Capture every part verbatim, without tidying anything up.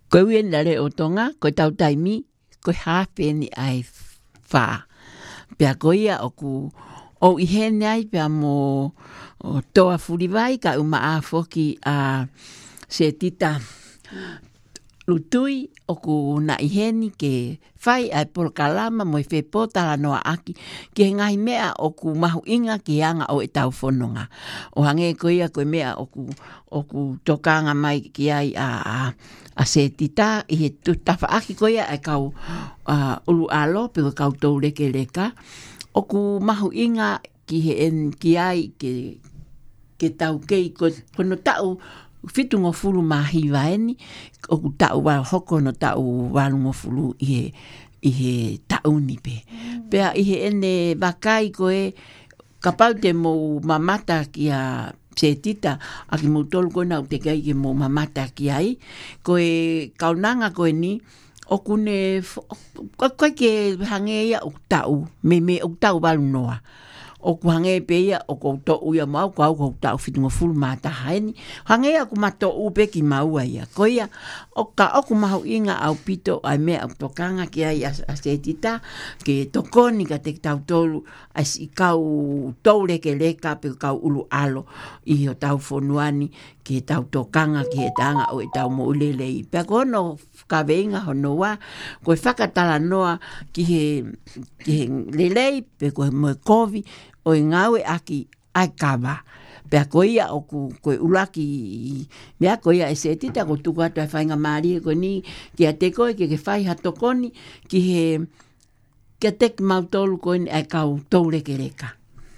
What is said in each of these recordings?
Koe wien lare o tonga, koe tau taimi, koe hape ni ai wha. Pea koe o ku o ihene ai pea mo toa furiwai ka uma a foki a se tita lutui o ku na iheni ke whai ai polkalama mo i whepota la noa aki ke ngai mea o ku mahu inga ki anga o e tau whanonga. O hange koe koe mea o ku, o ku tokanga mai ki ai a, a, a se tita i he tutafa aki koe ai kau uh, ulu alo pe kau tau leke leka. O ku mahu inga ki he en ki ai ke, ke tau kei kono tau fitu ngo fulu mahi vaeni o ku tau wa hoko no tau walu ngo fulu i he, i he tauni pe. Mm. Pea i he ene wakai koe kapau te mo mamata ki a se tita a ki mo tolu koe nau te kai ki mo mamata ki ai koe kaunanga koe ni o kune koe ke hange ia o tau me me o tau walu noa. O ku hange pe ia o kou to uia mau kau kou tau fitunga fulu mata haeni. Hange ia ku mato upe ki maua ia. Ko ia o ka o ku mahu inga au pito ai mea au tokanga ki ai a, a se tita ke tokoni ka te tau tolu ai si kau tau leke leka pe kau ulu alo i o tau fonuani ke tau tokanga ki he tanga o e tau mo ulelei. Pea kono ka veinga hono wa koe whakatala noa ki he, ki he lelei pe koe moe kovi o i ngawe aki ai kawa. Pea koe ia o ku, koe ulaki, mea koe ia e se tita ko tuku atu ai whainga maari koe ni ki a te koe ke ke whai hatokoni ki he ki a te mautolu koe ni ai kau tau leke leka.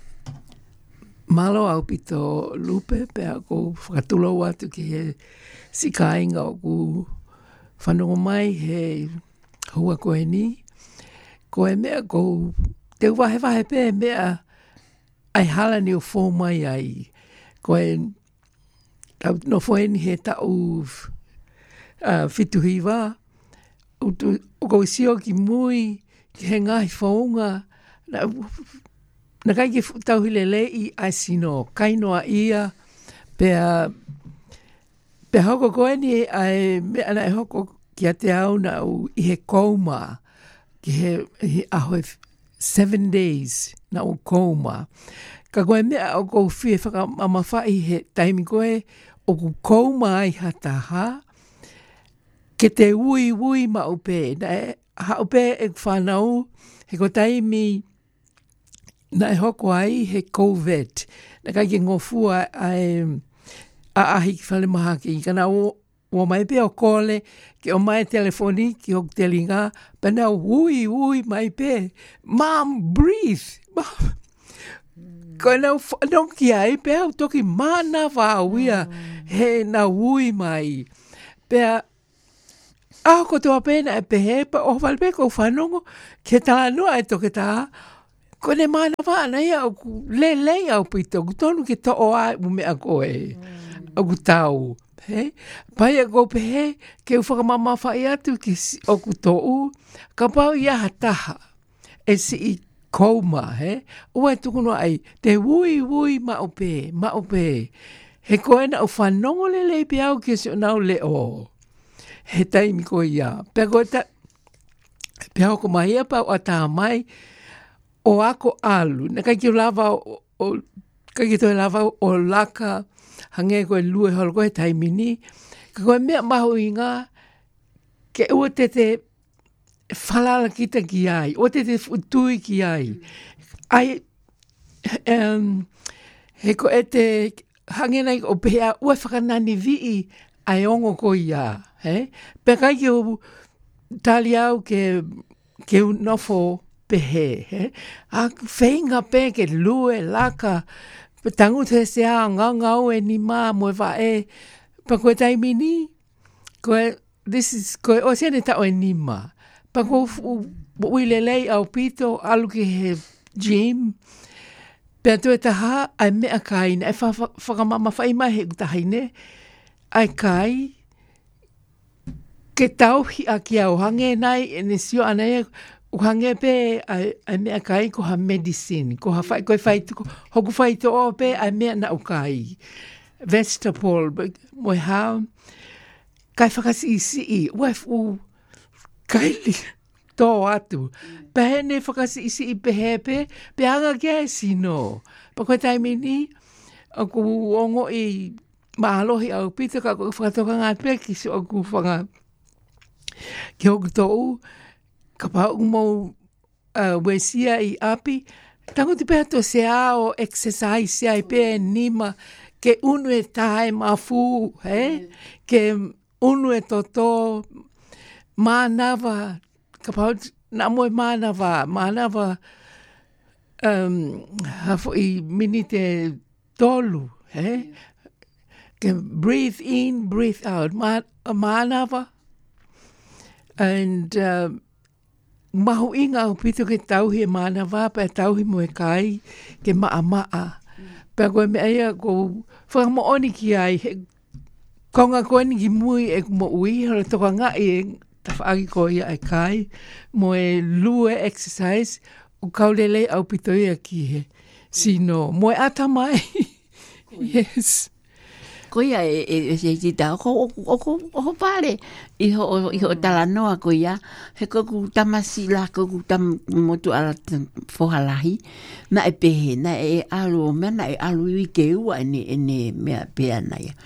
Malo au pito lupe pea ko whakatulo atu ki he sikainga o ku whanongo mai he hua koe ni. Koe mea ko te wahe wahe pe mea ai hala ni o fō mai ai. Koe no fōeni he tau uh, fituhiwa. O ko sio ki mui, ki he ngahi whaunga. Na, na kai ki tau hilele i ai sino. Kainoa ia. Pea, pea hoko koe ni ai mea na e hoko ki a te au na u i he kouma. Ki he, he ahoe seven days na o kouma. Ka koe mea o kou whie whakamamawhai he taimi koe o ku kouma ai hataha. Ke te ui ui ma upe. Na e ha upe e whanau he ko taimi na e hoko ai he COVID. Na kai ke ngofua ai a ahi ki whale maha ki. Kana o o mai pe o kole ki o mai telefoni ki o telinga. Pana ui ui mai pe. Mom, breathe. Mom. Koe nau whanonki ai, pea au toki mana whauia he na ui mai. Pea, aho ko toa pēna e pehe, pa o whalpe ko whanongo, ke tā noa e toke tā, ko ne mana whaana ia, au le lei au pito, ku tonu ke to o ai mu mea koe, au ku tau. He? Pai a ko pehe, ke u whakamama whai atu ki o ku tou, ka pau ia hataha, e si i kouma, he? Ua tukuno ai, te wui wui ma ope, ma ope. He koe na o whanongo le le pe au ki o nau le o. He taimi koe ia. Pea koe ta, pea hoko mahia pa o ata mai, o ako alu. Na kai ki o lava o, o kai ki toi lava o laka, hange koe lue holo koe taimi ni, ka koe mea mahu inga, ke ua te te, whalala kita ki ai, o te te futui ki ai. Ai, um, he ko e te hangenai o pehea ua whakanani vii ai ongo ko ia. He? Pe kai ki o tali au ke, ke unofo pehe. He? A whainga pe ke lue, laka, pe tangu te se a ngangau e ni mā moe wa e, pa koe taimi ni, koe, this is, koe o sene tau e ni mā. Pa ko ui lelei au pito alu ki he gym. Pea tu e taha ai mea kai na e whakamama whai mai he utahaine. Ai kai ke tauhi a ki au hange nai e ne sio anai u hange pe ai, ai mea kai ko ha medicine. Ko ha whai, ko whai, hoku whai to o pe ai mea na u kai. Vegetable, moi hao. kai whakasi isi i, wef u kaili tō atu. Pehe ne whakasi isi i pehe pe, pe anga kia e sino. Pa koe taimi ni, aku ongo i maalohi au pita ka koe whakatoka ngā peki, so aku whanga ki hoku tōu, ka pau mou uh, wesia i api, tango te peha to se ao exercise ai pe nima, ke unu e tae mafu, he? Ke unu e toto, mānawa, ka pau, na moe mānawa, mānawa, um, hafo i mini te tolu, he? Ke breathe in, breathe out, Mā, mānawa, and um, mahu inga au pito ke tauhi e mānawa, pe tauhi mo e kai, ke maa maa. Pea koe me aia ko whakamooni ki ai, he, konga koe ni ki mui e mo ui, hara toka ngā i e tawhaagi ko ia e kai, mo e lue exercise, o kaulele au pito ia ki he, sino, mo e ata mai, yes. Ko ia e e e te tau, ko o ko o pare, i ho i ho tala noa ko ia, he ko ku tamasi la ko ku tam motu ala fohalahi, na e pehe, na e alu, me na e alu i ke ua ene ene mea pea na ia,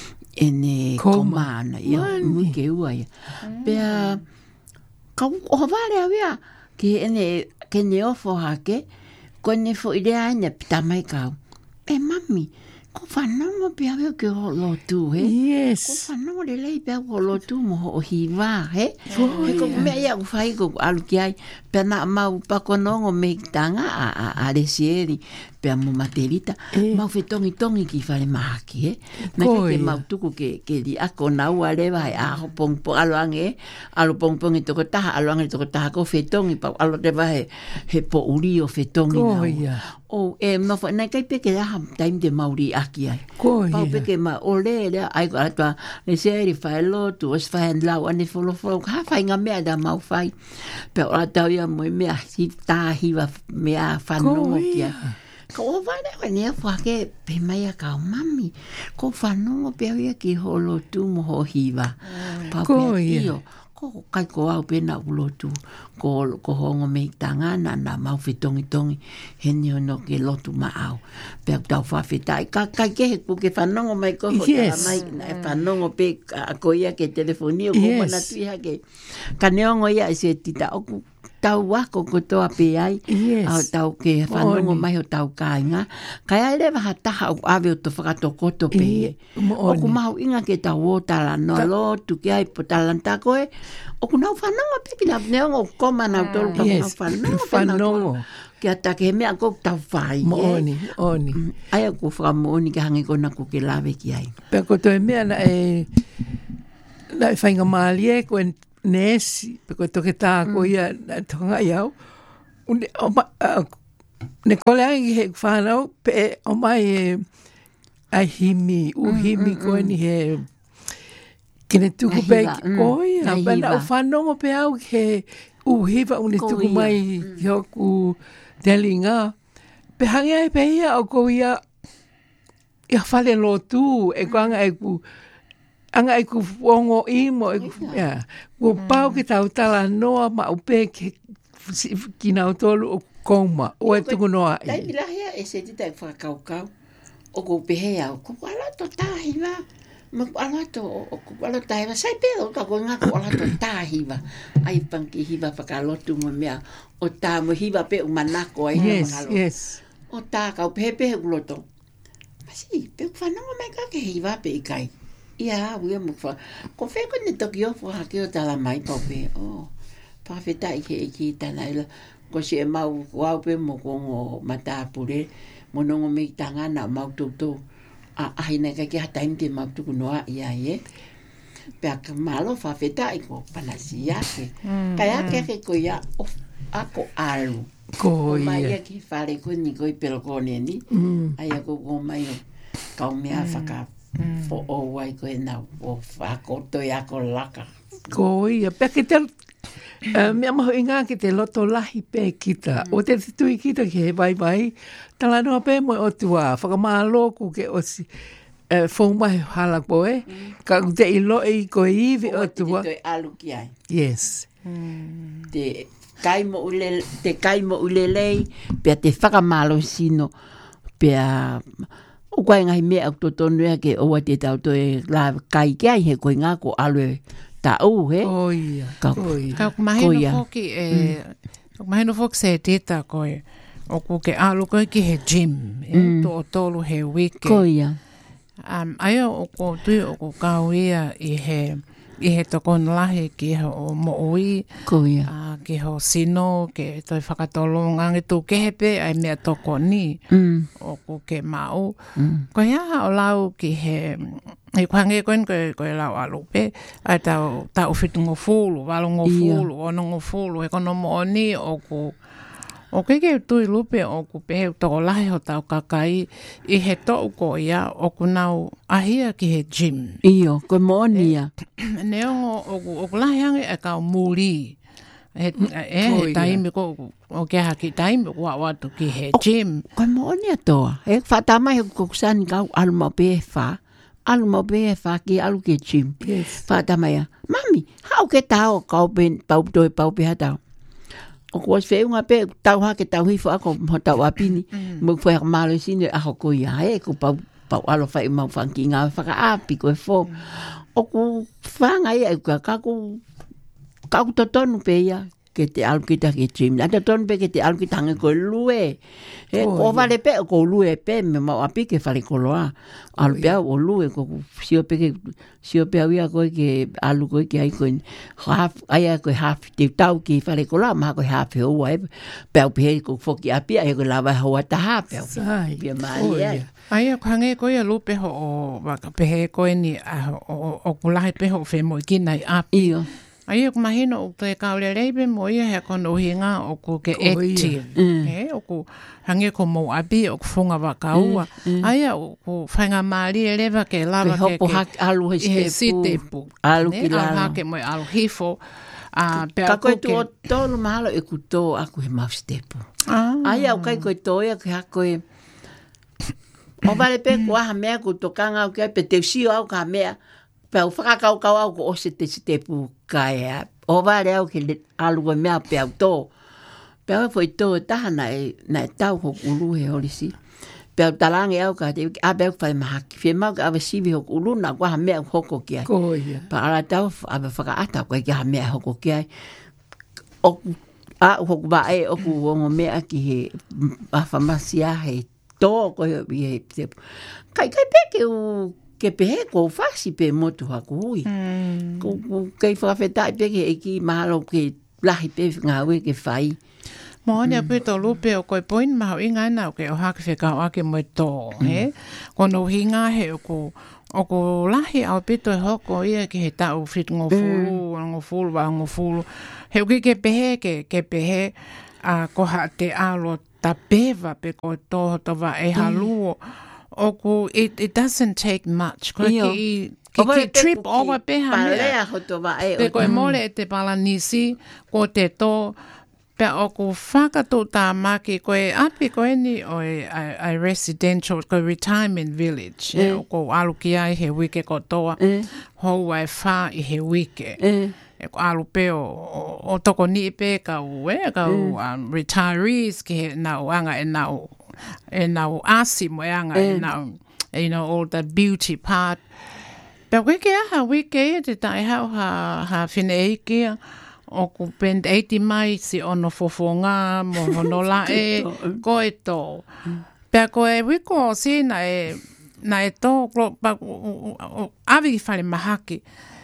ene koma na ia, mui ke ua ia. Pea, ka o pare a wea, ke ene, ke ne ofo hake, ko ne fo idea ene pitamai kau, e mami, ko whanongo pia weo ke ho lotu, he? Yes. Ko whanongo le lei pia ho lotu mo ho hiwa, he? Oh, he ko mea ia ku whai ko alu ki ai, pia na mau pakonongo me tanga a, a, a resieri, pia mo materita, eh. Mau whetongi tongi ki whare mahaki, he? Na ke ke mau tuku ke, ke di ako nau a rewa he aho pong pong aloange, alo pong pong i toko taha, aloange toko taha ko whetongi, pau alo rewa he, he po uri o whetongi nau. Oh, yeah. O e ma fa na kai peke ha time de mauri aki ai. Ko pa peke ma o le le ai ko atwa le seri fa lo tu os fa en la ane folo folo ha fa nga me da mau fai. Pe o ta ia mo me si ta hi va me a fa no kia. Ko va le ne fa ke pe mai ka mami. Ko fa no pe ia ki holo tu mo ho hi va. Pa ko io. Ko kai ko au pena ulotu ko ko hongo me tangana na mau fitongi tongi heni no ke lotu ma au pe tau fa fitai ka ka ke ku ke fanongo mai ko ho mai na fanongo pe ko ia ke telefonio ko na tu ia ke ka neongo ia se tita o tau wako ko toa pe ai au tau ke fanongo mai o tau kainga ka ai le va taha o ave o to whakato koto pe o ku mau inga ke tau o tala no lo tu ke ai po talanta koe o ku nau whanongo pe ki na neongo koma nau tolu ka nau whanongo whanongo ke ata ke mea ko tau whai mooni oni ai ku whakamooni ke hangi kona ku ke lawe ki ai pe ko to e mea na e na e whainga maali e ko nesi, pe koe toke tā ko ia tonga iau. Une, o ma, uh, ne kole angi he whanau, pe o mai e ai himi, u himi koe ni he kene tuku pe ki koe, pena o whanongo pe au he u hiva une tuku mai ki hoku telinga. Pe hangi ai pe ia o ko ia ia whale lotu, e ko anga e ku anga e ku ongo i mo e ku ya ku pau ki tau tala noa ma upe ki ki nau tolu o koma o e tuku noa i. Tai mila hea e se tita e whakaukau o ku pehe au ku ala to tahiwa ma ku ala to o ku ala tahiwa sai pedo ka ku ngā ku ala to tahiwa ai panki hiwa whakalotu mo mea o tā mo hiwa pe umanako ai yes yes o tā kau pehe pehe uloto masi pe whanonga mai ka ke hiwa pe ikai ia wia mo fa ko fe ko ne tokyo fo ha ke o tala mai pa pe o pa fe tai ke ki tala ila ko se mau wa pe mo ko mata pure mo no me tanga na mau to to a ai na ka ke ha time te mau tu no ia ye pe ka malo fa fe tai ko pana si ya ke ka ya ke ko ya o ako alu ko ia mai ke fare ko ni ko pero ko ne ni ai ko ko mai ka me a fa ka fo o wai ko na o whako to ia ko laka. Ko ia, pe ke te mea maho inga ki te loto lahi pe kita. O te tui kita ki he vai vai, tala noa pe mo o tua, whakamalo ku ke osi. e fo mai hala ko e ka te ilo e ko iwi o tua. Te alu ki ai. Yes. Te kaimo ule te kaimo ulelei pe te whakamalo sino pe o koe ngai mea o totonu ea ke oa te tau toe la kai kia i he koe ngā ko alue ta au he. Oh ia. Oh ia. Ka kumahino foki e ka kumahino foki se teta koe o ko ke alu koe ki he gym e mm. to o tolu he wiki. Ko ia. Um, aia o ko tui o ko kauia i he i he tokona lahi ki he o mooi. Ko ia. Uh, ki ho sino ke toi whakatolo ngangi tu kehepe ai mea toko ni Mm. o ko ke mau. Mm. Ko ia o lau ki he e kwange koen koe koe lau alupe ai tau tau fitungo fulu, walongo fulu, onongo fulu, e kono mo ni o ko o ke ke tui lupe o ku pehe toko lahi ho tau kakai i he tau ko ia o ku nau ahia ki he gym. Iyo, ko monia. E, ne ongo o ku, o ku lahi ange e kau muri. E, e he taimi ko o ke haki taimi ko watu ki he gym. Ko monia toa. E whatamai ho kukusani kau alu mau pe wha. Alu mau pe wha ki alu ke gym. Yes. Whatamai a, mami, hau ke tau kau ben pau toi pau pe hatau. O ko was feunga pe tau ha ke tau hifo ako mo tau apini mo foi malo sine a ko ia e ko pau pau alo fai mau fanki nga fa api ko fo o ko fanga ia ka ka ko ka ko tonu pe ia ke te al kita ke gym na tonu pe ke te al kita nge ko lue e ko vale pe ko lue pe me mau api ke fale ko loa al pe o lue ko sio pe ke sio pe ia ko ke alu ko ke ai ko half ai ko half te tau ki fale ko loa ma ko half o wa pe pe ko fo ki api ai ko lava ho ta half Sai. pe mai ia Ai a khange ko ia lupe ho o waka pehe ko ni a o o kulahi pe ho fe mo ki nai api. iyo Ai ko mahino o te kaule reibe mo ia he kono hinga o ko ke active. E o ko hange ko mo abi o ko funga wa kaua. Ai o ko fanga mali eleva ke lava ke hopo hak alu he stepu. alu ki la la ke mo alu hifo. A pe ka ko ko to tonu mahalo e ku to aku he mau stepu Ah. ai au kai ko to ia ke hako e o vale pe ko ha mea ko to kanga o ke pe te si au ka mea pe o whaka kau kau au ko o se te stepu kai a o vale au ke alu ko mea pe au to pe au foi to taha na e na e tau ko ulu he olisi pe au talange au ka te a pe au fai mahaki fe mau ka ave sivi ho ulu na ko ha mea hoko ki ai Ko ia. pa ala tau ave whaka ata ko ki ha mea hoko ki ai o a o ko ba e o ko ngo mea ki he a farmacia he to ko he he kai kai pe ke o ke pe ko fasi pe motu ha ko ui ko ko kai fa feta pe ke ki mahalo ke lahi pe nga we ke fai Mo ne pe to lupe o koe poin ma inga na o ke o hake fe ka o ake mo to he ko no hinga he o ko o ko lahi au pe to hoko ia ke he ta o fit ngo fulu ngo fulu wa ngo fulu he o ke ke pehe ke ke pehe a ko ha te alo ta peva pe ko to to va e haluo o ko it it doesn't take much ko Iyo. ki ki ki trip over pe ha me palea ho to va e pe ko e mole e te palanisi ko te to pe o ko whakato tā maki ko e api ko e ni o e a, a residential ko retirement village e o ko alu ki ai he wike ko toa hou ai whā i he wike e ko alu pe o, o, o toko ni pe ka u e ka u um, retirees ki he nau anga e nau e nau asi mo e anga e nau you know all the beauty part pe wike aha wike e te tai hau ha, ha whine e kia o ku pend eighty mai si ono fofonga mo hono la e ko e to pe ko e wiko si na e na e to pa avi fale mahaki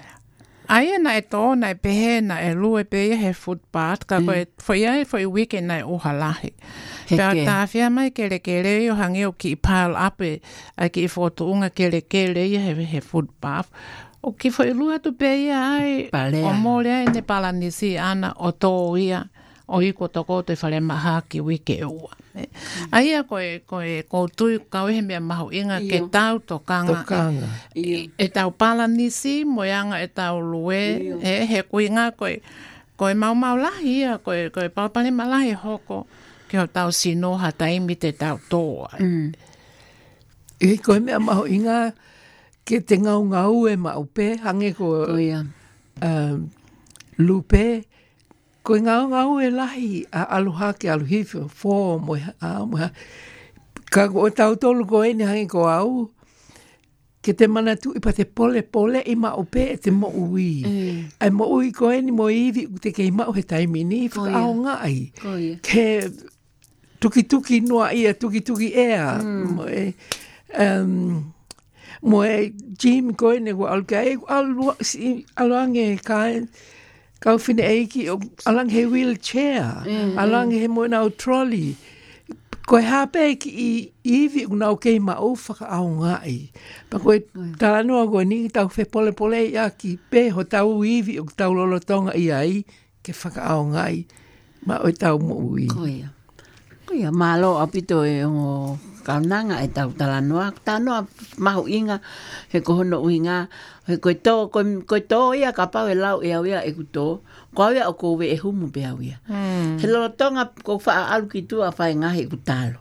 ai na e to na e pehe na e lue pe he footpath ka ko e foi ai foi weekend na e ohalahi pe ta fia mai kele kele yo hangi o ki pile up e a ki foto unga kele kele he he footpath o ki foi lua tu pe ia ai o mole ne palanisi ana o to ia o iko toko te fale maha ki wike ua ai a koe koe ko tui kau he mea mahu inga ke tau tokanga e, e tau palanisi mo yanga e tau lue e he kuinga koe koe mau mau lahi ia koe koe palpane malahi hoko ke o tau sino ha taimi te tau toa e koe mea mahu inga ke te ngau ngau e ma upe, hange ko Koia. um, lupe, ko ngau ngau e lahi a aluha ke aluhifi, fō mo a mo ka o tau tolu ko e ni hange ko au, ke te mana tu i pa te pole pole i ma upe e te mo ui. Mm. Ai mo ui ko e ni mo iwi u te kei mau he taimi ni, whakao ngai. Koia. Ke tuki tuki noa ia, tuki tuki ea. Mm. Mo e, um, mo e Jim ko e ne wa alka e, alu, si, alange ka kau whine eiki, alange he wheelchair, mm. alange he mo nau trolley. Ko e hape ki i iwi u nau kei mau whakaao ngai. Pa koe tala noa koe ni tau whe pole pole i a ki pe ho tau iwi u tau lolotonga i ai ke whakaao ngai. Ma oi tau mo ui. Koia. Koia, malo apito e o kaunanga e tau tala noa. Tā noa mahu inga, he kohono uinga, he koe tō, koe, koe tō ia ka pau e lau e au ia e kuto, ko au ia o kowe e humu pe au ia. Mm. He lolotonga ko wha alu ki tua whae ngahi ku talo.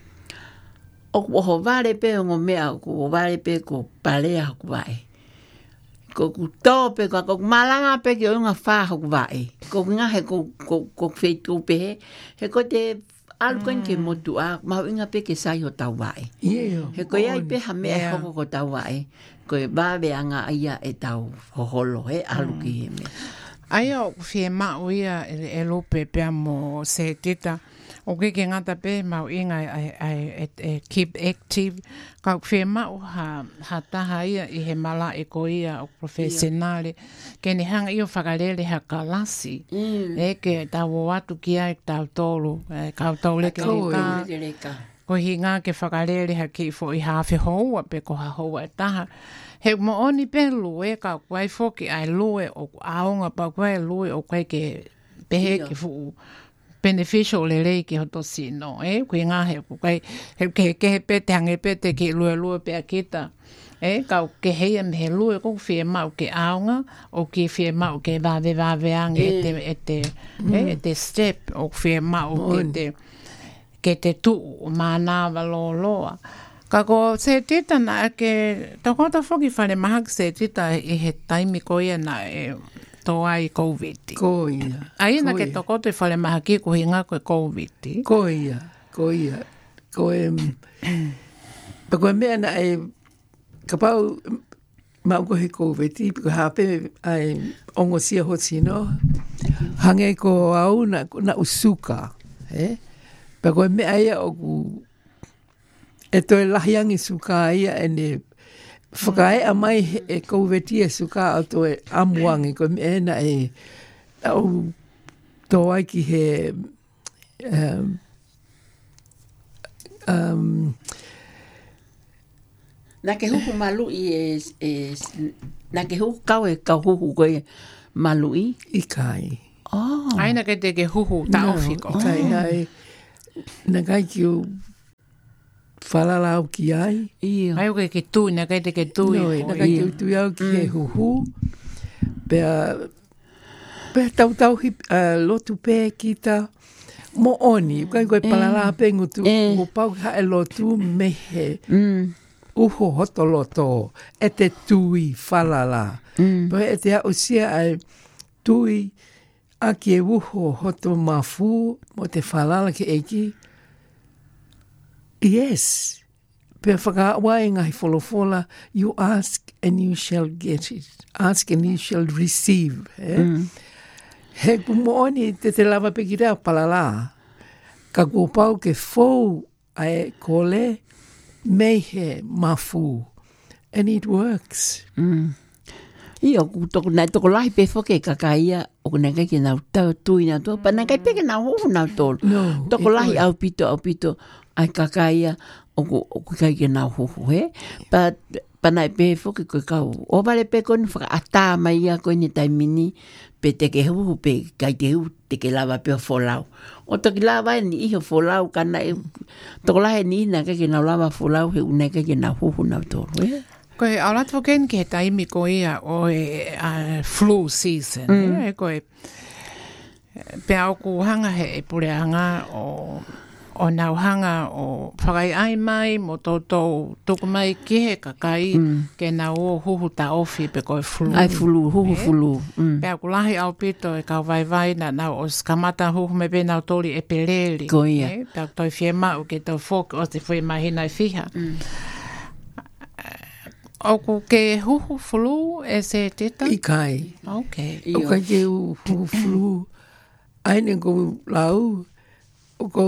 O ho vare pe o ngō mea, o vare pe ko palea ku wae. Ko ku tō pe, ko malanga pe ki o ngā wha ku wae. Ko ngahe ko, ko, ko wheitu pe he, he ko te alu koen ke motu a, mahu inga pe ke sai ho tau wae. Yeah, he ko ia i pe ha mea yeah. Hoko ko tau wae. Ko e bawe anga ia e tau hoholo he alu ki he mea. Aia o fie mau ia e, e lope pia mo se tita. O ke ke ngata pe mau inga e, e, e keep active. Ka fie mau ha, ha taha ia i he mala e ko ia o profesionale. Yeah. Ke ni hanga i o whakarele ha kalasi. Mm. E ke tau watu ki ai tau tolu. E kau tau leke le ka. Ko hi ngā ke whakarele ha ki fo i hawhi houa pe ko ha houa e taha. He mo oni pe lue ka kwai foki ai lue o aonga pa kwai lue o kwai ke pehe ki fu beneficial le rei ki hoto sino. E kui ngā he kwai he ke ke he pe te hange pe te ki lue lue pe a kita. E ka ke hei me he lue ko fie mau ke aonga o ki fie mau ke vave vave ange e te, e te, e, e te step o fie mau ke te ke te tu mānawa lo loa. Ka ko se tita na ke tokota foki whare mahak se tita i he taimi ko ia na e toa i COVID. Ko ia. Aina ke tokota i whare mahaki ko hi ngā koe COVID. Ko ia, ko ia. Ko e... Pa koe mea na e... Ka pau mau ko he COVID, ko hape ai ongo sia hotino. Hange ko au na, na usuka. Eh? Pa koe mea ia o ku... E toi lahiangi suka ia e ne whakae a mai e kouweti e suka o toi amuangi ko me ena e au toa ki he um, um, na ke huku malu i e, e na ke huku kau e kau huku koe malu i i kai oh. Aina ke te ke huku ta no, ofiko i kai oh. Ai na kai ki o whalalau ki ai. Ia. Ai o ke tui, na kai te ke tui. No, na kai te tui au ki he huhu. Pea, pea tau tau hi, uh, lotu pē kita mo oni. Kai koe palala pē ngutu. Mo pau ha e lotu mehe. Uho hoto loto. E te tui whalala. Pea e te hao sia ai tui a ki e uho hoto mafu mo te whalala ki eiki. Yes. Pea whakawa e ngai wholofola, you ask and you shall get it. Ask and you shall receive. Eh? Mm. He kumooni te te lava pekira palala. Ka kupau ke fou ai kole mehe mafu. And it works. Mm. Ia, ku toko nai toko lahi pe whoke kakaia, o ku nai ke nau tau tui nau tō, pa nai kai peke nau hofu nau tōru. No. Toko lahi au pito, au pito, ai kakaia, o ku kai ke nau hofu, he? Pa, pa nai pe whoke koe kau. O vale pe koni whaka ata mai ia koe ni taimini, pe te ke hu pe kai te hu te ke lava pe o wholau. O toki lava e ni iho wholau, kana e, toko lahi ni ina kai ke nau lava wholau, he unai kai ke nau hofu nau tōru, he? Koe aulato ken ke taimi ko ia o e uh, flu season. Mm. E koe pea o ku hanga he e pure hanga o o nauhanga o whakai ai mai mo tōtou tuku mai kihe kakai mm. ke na o huhu ta ofi pe koe fulu. Ai fulu, huhu eh? fulu. Mm. Pea kulahi au pito e kau vai vai na nau o skamata huhu me pe nau tori e peleli. Ko ia. Eh? Pea toi fiema u ke tau fok o te fui mahina i fiha. Mm. Oku ke huhu fulu e se teta? I kai. Ok. O kai ke huhu fulu. Aine ko lau. O ko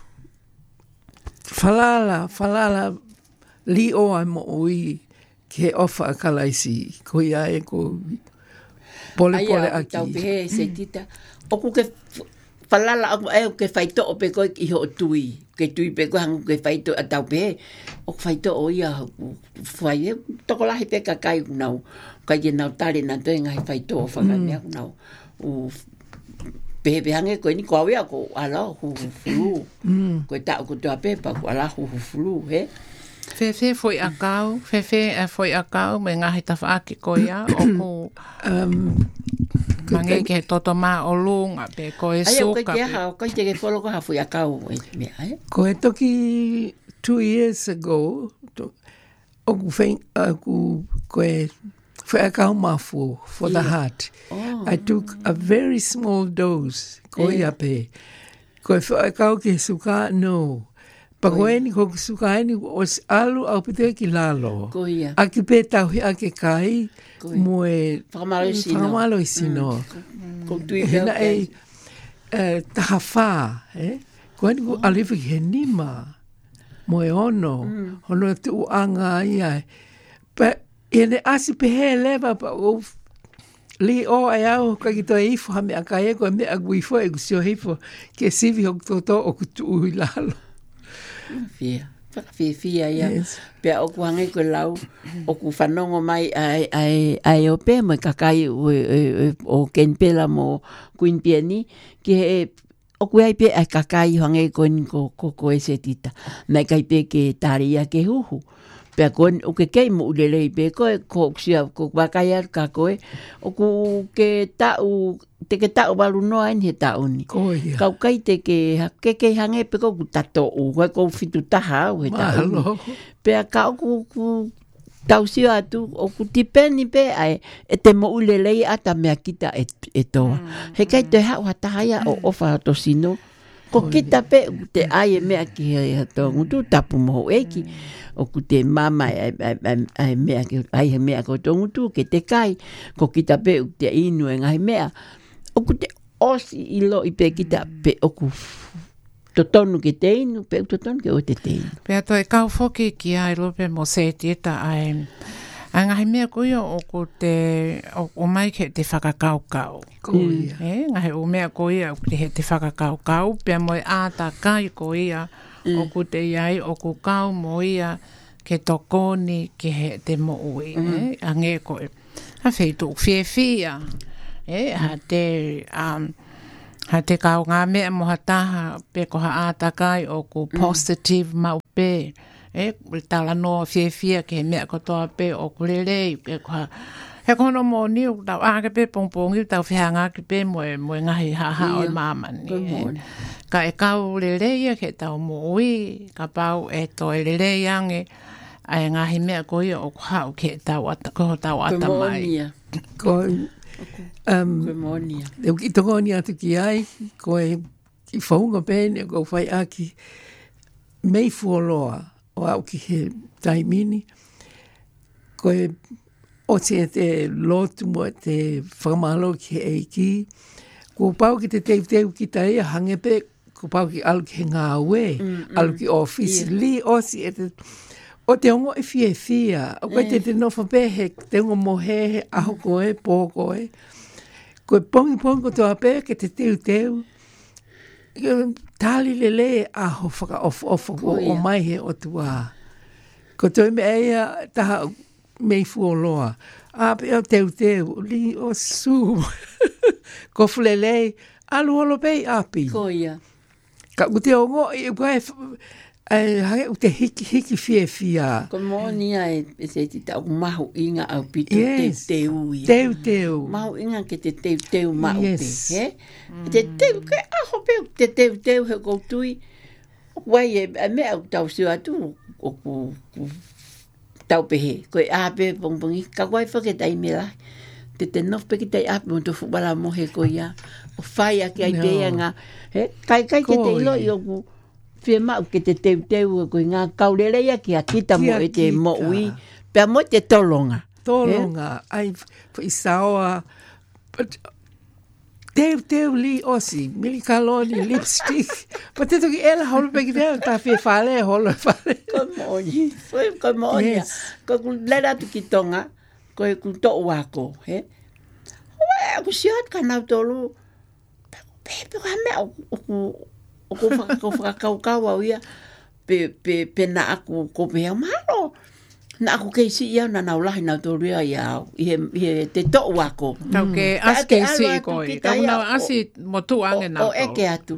falala, falala li o ai mo ui ke ofa a kalaisi. Ko ia e ko pole pole aki. Ai tau pehe se tita. Oku ke falala aku e ke faito o pe koe i ho tui. Ke tui pe koe hangu ke faito a tau pehe. O faito o ia fai e toko lahi pe kakai unau. Kai e nau tare na toi ngai faito o whakamea unau. O pehe hange koe ni koe awea ko ala hu fulu. Koe tau ko tua pepa ko ala hu fulu he. Fe fe foi a kau, fe fe e foi a kau me ngahi tawhaaki ko ia o ko mange ke toto mā o lunga pe koe suka. Ai o koe te aha, o koe te ke wholo ko ha foi a kau e mea he. Ko e toki two years ago, to, oku whain, oku koe whai a kau mafu for yeah. the heart. Oh. I took a very small dose, ko ia pe. Ko e whai a kau ke suka, no. Pa koe ni ko suka ni o alu au pite ki lalo. Ko ia. A ki pe tau hi a ke kai, mo e whakamalo i sino. Whakamalo i sino. Ko tui hena e taha whā, eh? Ko ni ko aliwi he nima, mo e ono, ono te uanga ia. Pa e ne asi pe he lewa pa o li o e au ka ki to e ifo hame a kai e ko me a guifo e kusio hifo ke sivi hok toto o kutu ui lalo. Fia, fia fia ia. Pea o kuhange koe lau, o ku whanongo mai ai, ai, ai o pe mai kakai o, o kenpela mo Queen Piani, ki he o ku ai pe ai kakai hange koe ni ko ko e se tita. Mai kai pe ke taria ke huhu. Pea koe o ke kei mo ulelei pe koe, ko ksia, ko wakai ar ka koe, o ku ke tau, te ke tau walu noa ni he tau ni. Koia. Kau kai te ke, ke ke hange pe ko ku tato u, koe ko fitu taha au he tau ni. Pea kau ku, ku tau sio atu, o ku tipeni pe ai, e te mo ulelei ata mea kita e, e toa. Mm. He kai te hau hatahaya o ofa to sino, ko kita pe te ai e mea ki he hato, ngutu tapu moho eki. O ku te mama ai ai mea ke ai he mea ko tongu tu ke te kai ko kita pe u te inu e ngai mea o ku te osi i lo i pe kita pe o ku to tonu ke te inu pe to tonu ke o te te inu pe ato e kau foki ki ai lo pe mo se tieta ai a ngai mea ko yo o ku te o, o mai ke te whakakau kau koia e ngai o mea ko ia o te he te whakakau kau pe mo e ata kai ko ia Mm. O ku te iai, o ku kau mo ia ke tokoni ke he te mo ui. Mm. Eh? A nge koe. Ha wheitu fie fia. Eh? Ha te, um, ha te kau ngā mea mo ha taha pe ko ha ātakai o ku positive mm. mau pe. Eh? Tala noa fie fia ke he mea kotoa pe o ku lelei. Pe ko ha he kono mo ni o tau ake pe pongpongi tau whihanga ki pe mo e, mo e ngahi ha ha o mamani. Eh? Ka e kau lelei ke tau mo ui, ka pau e to e lelei ange, a e ngahi mea ko ia o kuhau ke tau ata, ko tau ata mai. Ko um, monia. E ki tongo ni atu ki ai, ko e ki whaunga pēne, ko whai aki mei fuoloa o au ki he taimini, ko e o te te lotu mo te whakamalo ki he eiki, ko pau ki te teiu teiu ki ta ea hangepe, ko pau ki alu ki he ngā ue, mm, mm. alu ki office, yeah. Li osi e te, o te ongo e fie fia, o koe te te nofa pehe, te ongo mo he he aho koe, pō koe, koe pongi pongi ko toa pehe ke te teiu teiu, tali lele aho whaka ofu ofu o, o mai he o tua. Ko toi me eia taha mei fuoloa, a pe o teiu teiu, li o su, ko fulelei, alu olo pei api. Ko ia. Ka ute o ngo, i ukae, hange ute hiki hiki fie fia. Ko monia e se ti tau mahu inga au pito yes. te teu ia. Teu teu. Mahu inga ke te teu teu mau yes. pe, he? Mm. Te teu ke aho pe, te teu teu he koutui, Wai e me au tau siu atu o ku tau pehe. Koe a pe pongpongi. Ka wai whaketai me lai. Te te nof pe ki te api mo te fubala mohe ko ia. O whai a ki ai pea ngā. He, kai kai ke te ilo i o ku whia mau ke te teu teu ko ngā kaurereia ki a kita mo e te mo ui. Pea mo te tolonga. Tolonga. Ai, i saoa. Teu teu li osi. Mili kaloni, lipstick. Pa te toki ela holo pe ki te ta whia whale, holo whale. Ko mooni. Ko mooni. Ko ku lera tu ki tonga. Ko e ku to wako, he? Oe, ku siat ka nau tolu. Pepe ka mea o ku o ku whakakau au ia. Pe, pe, pe na aku ko pea malo. Na aku kei si ia na nau lahi nau tolu ia iau. Ihe te to wako. Tau ke as kei si i koi. Tau nau asi mo tu ange nau tolu. O eke atu.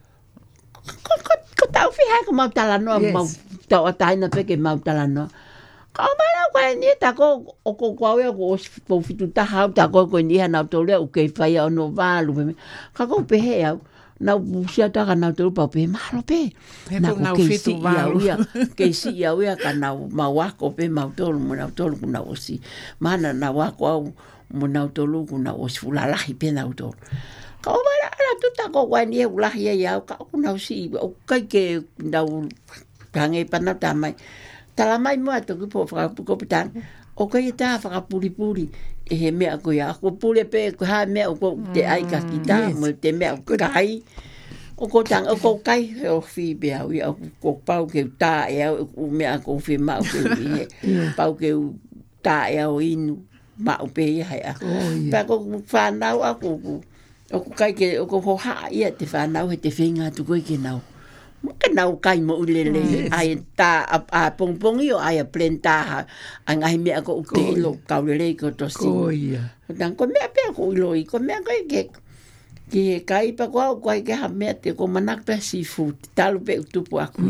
Ko tau whiha ka mau talanoa. Mau tau ataina peke mau talanoa. Ka mara ko ni ta ko o ko ko e ko po fitu ta ha ta ko ko ni na to le o ke fa ya no va lu ka ko pe he na busia ta ka na to pa pe malo pe na ko ke si ya uia ke si ya uia ka na ma wa ko pe ma to lu na to lu na o si mana na wa ko mo na to lu na o si la la hi pe na to ka mara na tu ta ko wa ni u la ya ya ka ko na si o ka ke na ka nge pa na ta mai tala mai mua to ko whakapukopitan. O kai e tā whakapuripuri. E he mea ko ia. Ko pure pe ko ha mea o ko te aika ki tā. Mo te mea o kai. O ko tang o ko kai. O whi bea ui. O ko pau ke tā e au. O mea ko whi mau ke ui. Pau ke tā e au inu. Mau pe ia hea. Pea ko whanau ako. O ko kai ke o ko hoha ia te whanau he te whinga tu koe ke nau. Ka nau kai mo ulele ai ta a pongpongi o ai a plenta a ngai mea ko utelo kaulele ko to si. Ko ia. Dan ko mea pe ko uloi ko mea ko ke ke kai pa ko ko ke ha mea te ko manak pe seafood talu pe utupu aku.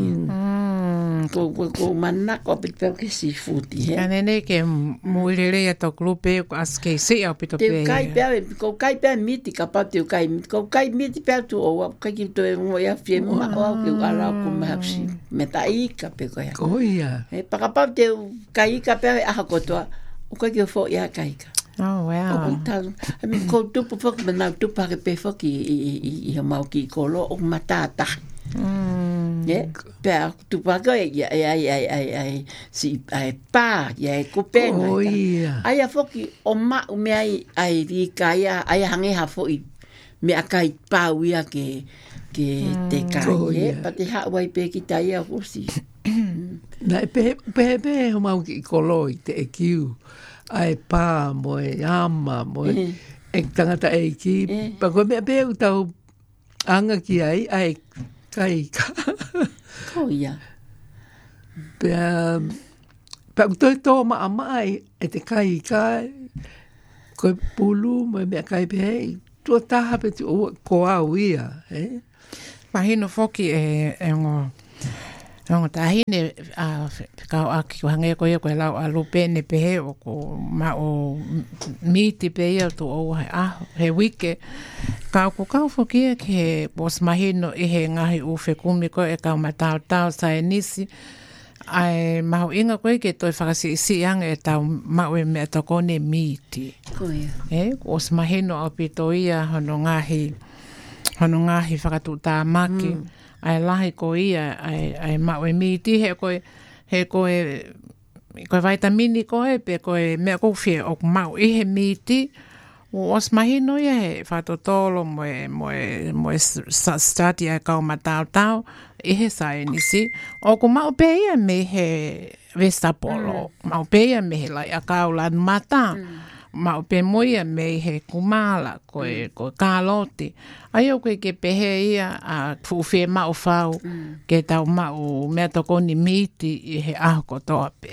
Ko ko ko manak ko pe ke seafood he. Kanene ke mulele ya to grupe ko aske se au pito pe. Te kai pe ko kai pe miti ka pa te kai ko kai miti pe tu o ka ki to mo ya fie ma o ke ala ko ma si metai ka pe ko ya. Ko ia. E pa ka pa te kai ka pe a ko to o ka ki fo ya kai ka. Oh wow. O ta mi ko tu po fo na tu pa ke pe fo ki i i ma ki ko lo o matata. Mm. Yeah, pero tu pa ko ai ai ai ai ai si ai pa ya ko pe Ko ia. ai a foki o ma o me ai ai ri kaia ai hange ha foi me akai pa uia ke ke te kai e pa te ha wai pe ki tai a hosi Na pe pe pe ho mau ki koloi te e kiu. Ai pa mo e ama mo e tangata e ki. Pa ko me pe u tau anga ki ai ai kai ka. ko ia Pe pe u toi tō ma amai e te kai ka. Ko pulu mo me kai pe tu taha pe tu ko au ia. Eh? Mahino foki e e ngo ngo tahine a ka aki ko hange ko ko la a lupene pe o ko ma o miti pe ia to o a he wike ka ko ka foki ke bos mahino e he ngahi u fe kumi ko e ka mata ta sa nisi ai ma inga ko ke to fakasi si yang e ta ma we me to ko ne miti ko ia e os mahino o pitoia hono ngahi hono ngahi fakatu ta maki mm. ai lahi ko ia ai ai ma we miti he ko he ko ko vitamini ko e pe ko me ko fie o ma e he miti o os mahino ia he fatotolo mo mo mo study a ka mata tau e he sai nisi o ko ma pe ia me he vestapolo mm. ma pe ia me he lai a ka la mata mm. ma pe moia me he kumala ko e ko kalote ai o ke pehe ia a fufe ma o fau mm. ke tau ma o me to koni miti i he a ko tope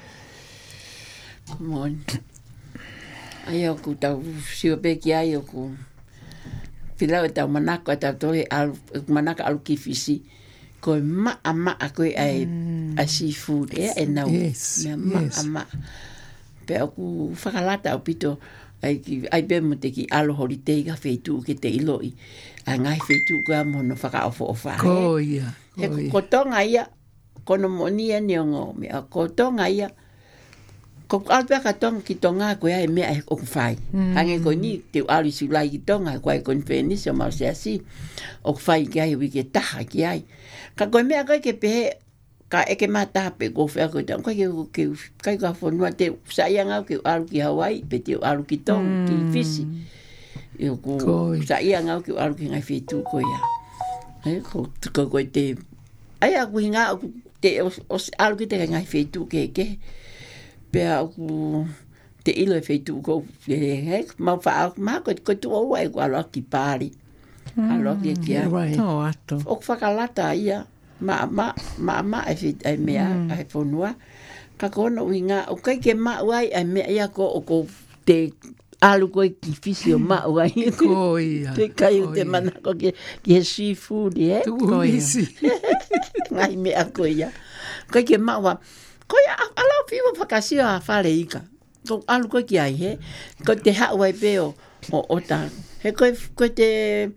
mon ai o ku tau sio pe ki ai o ku fila o tau manako tau toi al manaka al kifisi ko ma ama a ko ai mm. a seafood e e nau yes, me ma yes. ama pe aku whakalata o pito ai ki ai be mo te ki alo holiday ka feitu ke te iloi ai ngai feitu ka mo no whaka ofo o wha Ko ia. he ko tonga ia kono monia ni ongo me a ko tonga ia ko alpe ka tonga ki tonga ko ia me ai o fai hange ko ni te ali su lai ki tonga ko ai kon feni so ma se asi o fai ki ai wi ke taha ki ai ka ko me ka ke pe ka eke mata pe go fe ko tan ko ke ke kai ka fo no te sa ia nga ke alu ki Hawaii pe te alu ki tong ki fisi eu ko sa ia nga ke alu ki ngai fitu ko ia e ko ko ko te ai a ku nga te os alu ki te ngai fitu ke ke pe ku te ilo fitu ko he ma fa ma ko ko tu o ai ko alu ki pari alu ki ki to ato o whakalata ia ma ma ma ma ai fit ai mea ai fonua ka kono winga o kai ke ma wai ai mea ia ko o ko te alu ko ki fisio ma wai Ko ia. te kai te mana ko ke ke seafood e Ko isi. ngai mea ko ia kai ke ma wa ko ia ala fiwa fakasio a fale ika ko alu ko ki ai he ko te ha wai pe o o ta he ko ko te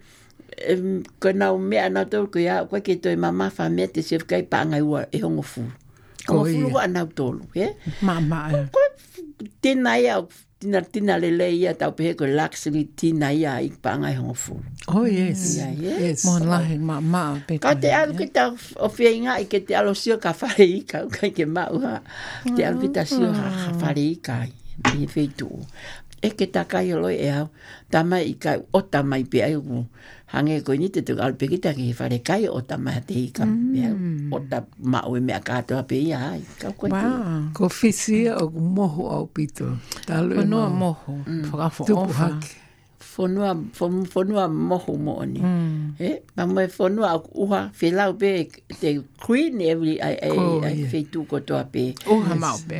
Um, ko na o mea na tolu ko ia ko ke toi mama fa me te chef kai pa ngai wa e hongo fu ko fu wa na tolu he mama ko tina ia tina tina le le ia ta pe ko luxury tina ia i pa ngai hongo fu Oh yes. ia Yes. mo lahi mama pe ka te alu ki ta o fia inga i ke te alo sio ka fare i ka ka ke ma ua te alu ki ta sio ha fare i ka i feitu e ke ta kai loi e au tama i ka o tama i pe ai u hange ko ni te tu al pe kita ki fare kai o tama te i ka o ta ma o me ka to pe ia ai ka ko wow Ko fisia o moho au pito. Talo e no mau. moho whaka fo Tupu ofa hake. fonua fonua moho mo ni e ma mo fonua uha fe lau pe te queen every ai Ko ai ia. feitu ko to pe uha mau pe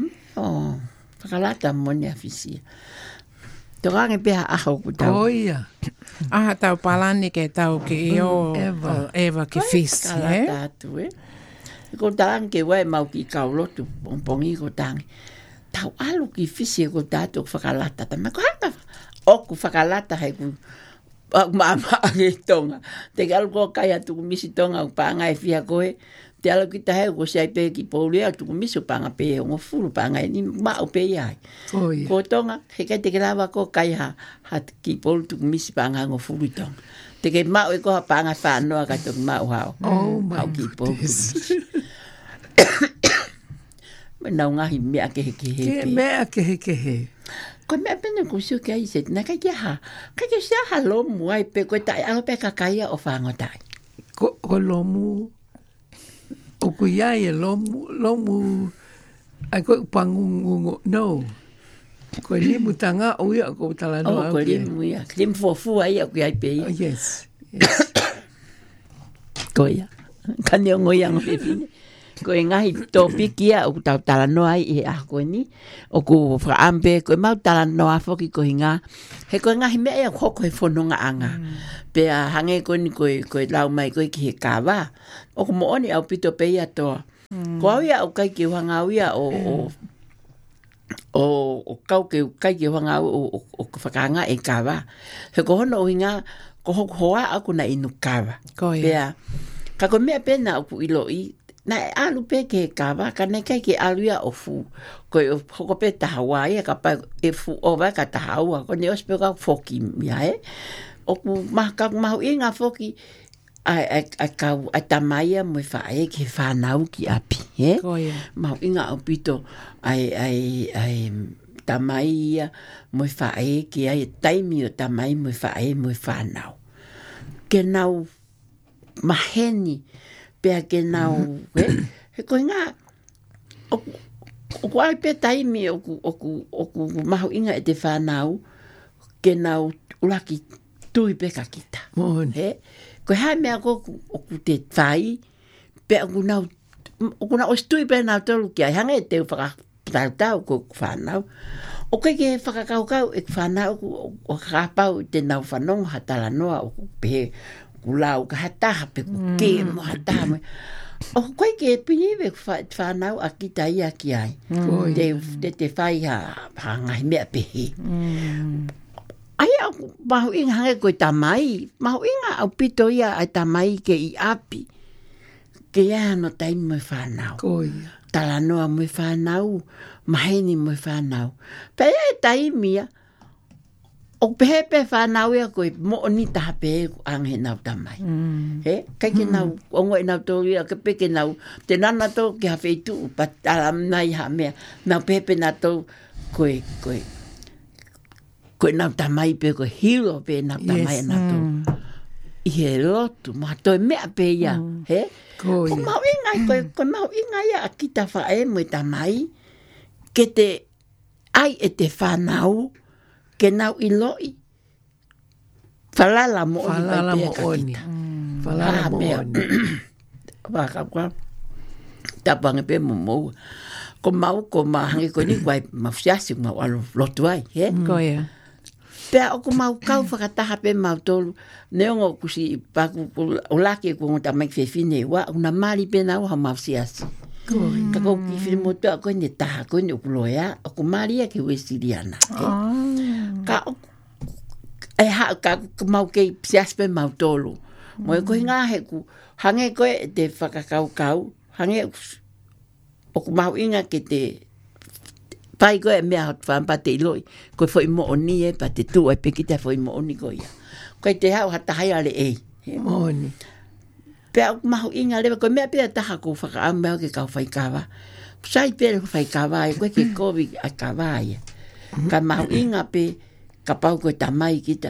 oh whakalata mo ni afisia Torange pe a ho ku tau. Ko ia. aha tau palani ke tau ke i o Eva. o Eva ke fis Kala eh tatu, eh? Ko talang ke wai mau ki kaulotu, pongpongi ko tangi. Tau alu ki fisi ko tatu whakalata. Tama ko hanga oku whakalata hei ku mama age tonga. Te kalu ko kai atu ku misi tonga u panga e fia koe. Te alu ki tahe ko sei pe ki poulea atu ku misi u panga pe o ngofuru panga e ni ma o pe iai. Ko ia. Ko tonga, he kai te kelawa ko kai ha, ha ki polu tu misi panga ngofuru i tonga. Te ke mau e ko ha panga whanoa ka tu mau hao. Oh my Hao ki polu tu goodness. misi. Nau ngahi mea ke he ke he Ke pe. mea ke he ke he. Ko mea pena ko siu ke ai se, na kai kia ha, kai kia sia ha lomu ai pe koe tai alo pe kakaia o whangotai. Ko, ko lomu, o ku iai e lomu, lomu, ai ko pangungungo, no. Ko limu tanga o ia ko talano O au ko kia. limu ia, limu fofu ai au ki ai pe Oh, ia. yes. Yes. Ko ia, kani o ngoi ango pe pine. Ko e ngahi topi kia o tau talano ai e a koe ni. O ku whaampe, ko e mau talano a foki ko hinga. He ko e ngahi mea ia koko he whanonga anga. Pe a hange ko ni ko e, ko e lau mai ko e ki he kawa. O ko mo oni au pito pe ia toa. Ko au ia o kai ki whanga au ia o, o, o, o kau ke kai ki whanga au o, o, o whakanga e kawa. He ko hono o hinga, ko hoku hoa aku na inu kawa. Ko ia. Pea, ka ko mea pena o ku ilo i, na e alu pe ke kawa, ka ne kai ke alu ia o fu. Ko e hoko pe tahawa ia, ka pa e fu o vai ka tahawa, ko ne ospe ka foki mia e. O ku maha ka mahu inga foki, ai ai ai kau ai tamaia mo fa ai ke fa nau ki api, he? Ko ia. Mau inga o pito ai ai ai tamaia mo fa ai ki ai taimi o tamai mo fa ai mo fa nau. Ke nau maheni pe ke nau he he ko nga o o ai pe taimi o ku o ku o ku mau inga e te fa nau ke nau ulaki tui pe ka kita. Mon. He ko ha me ko o ku te tai pe ku nau o ku na o stui pe na tolu ki ai hanga e te whaka tau tau ko whanau o ke ke whakakau kau e whanau o kapau te nau whanong hatala noa o ku pe ku lau ka hataha pe ku ke mo hataha mo O koe ke piniwe whanau a ki tai a ki ai. Te, te te whai ha, ha ngai mea pehe. Ai au mahu inga hange koe tamai. Mahu inga au pito ia ai tamai ke i api. Ke ia no taimi mo whanau. Koe. Tala noa mo whanau. Maheni mo whanau. Pea e taimi ia. O pehe pe whanau ia koe mo ni taha pehe ange nau tamai. Mm. He? Kai ke mm. nau, ongo e nau tōru ia, ke peke nau, te nana tō ke ha wheitu, pa alam nai ha mea, nau pehe pe nau tō koe, koe, koe nau tamai pe koe hero pe nau tamai yes. nau tō. Mm. I he rotu, maha toi mea pe ia, mm. he? Koe. Ko mau ingai, koe, koe mau ingai ia a kita whae mo i tamai, ke te ai e te whanau, ke nau i loi. Falala mo oni. Falala mo oni. Falala mo oni. Waka kwa. Tapange pe mo mou. Ko mau ko mahangi ko ni kwai mafsiasi mau alo lotu ai. He? Ko ia. Pea o ko mau kau whakataha pe mau tolu. Neongo kusi paku o laki ko ngota mai whewhine wa. Una mali pe nau ha mafsiasi. Ka kou ki whiri motu a koe ne taha koe ne ukuloea. O ko mali a ke wesiriana. Ka e ha ka mau ke siaspe mau tolu mo ko nga he ku hange ko te whakakau kau hange o ku mau inga ke te pai ko e mea hot whampa te iloi ko foi mo oni e pa te tu e peki te foi mo oni ko ia ko te hau hata hai ale e mo oni pe o mau inga le ko mea pe taha ko whakaam mea ke kau whaikawa sai pe whaikawa e ko ke kovi a kawa ia ka mau inga pe ka pau koe tamai kita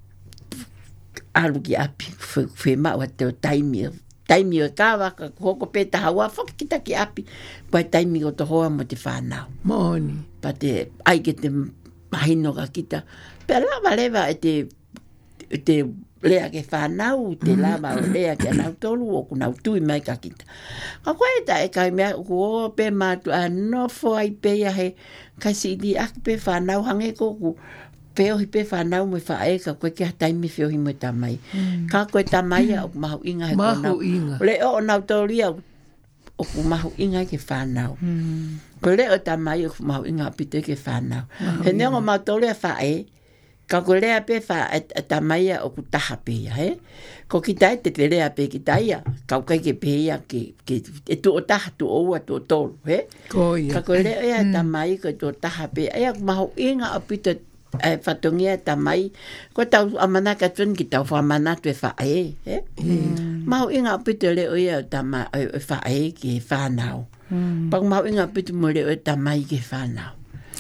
alu ki api whe mau te o taimi taimi o kawa ka hoko pe taha ua whak kita ki api pai taimi o to hoa mo te whanau mooni pa te ai ke te mahino ka kita pe lava lewa e te te lea ke whanau te lava o lea ke anau tolu o kunau tui mai ka kita ka koe ta e kai mea ku o pe matu a nofo ai pe ia he kasi di ak pe whanau hange ko ku peo hi pe whanau mo whae ka koe ki hataimi feo hi mo tamai. Mm. Ka koe tamai au mahu inga he mahu konau. Inga. Le o nau tōri au o ku mahu inga ke whanau. Mm. Ko le o tamai o ku mahu inga pite ke whanau. Mahu he neongo mau tōri a whae, ka ko lea pe wha a tamai o ku taha pe ia, he? Ko ki tai te te lea pe ki tai a, kau kai ke pe ia ke, ke e tu o taha tu oua tu o tōru, he? Ko ia. Ka ko lea ea tamai ko tu o taha pe, ea mahu inga o pite e whatongia tamai, ko tau amana ka tun ki tau whamana tu e whae, he? Mm. Mau inga pito leo ia tamai e whae ki e whanau. Mm. Pang mau inga pito mo leo e tamai ki e whanau.